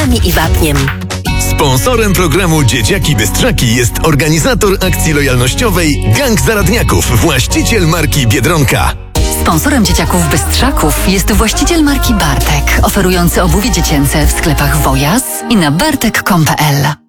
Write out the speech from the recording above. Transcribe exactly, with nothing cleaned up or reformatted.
bananami i wapniem. Sponsorem programu Dzieciaki Bystrzaki jest organizator akcji lojalnościowej Gang Zaradniaków, właściciel marki Biedronka. Sponsorem Dzieciaków Bystrzaków jest właściciel marki Bartek, oferujący obuwie dziecięce w sklepach Wojas i na bartek kropka com kropka pe el.